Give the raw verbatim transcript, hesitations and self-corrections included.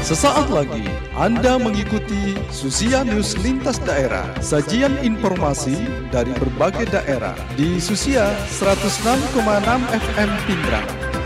Sesaat lagi Anda mengikuti Susia News Lintas Daerah, sajian informasi dari berbagai daerah di Susia seratus enam koma enam F M Pindrang.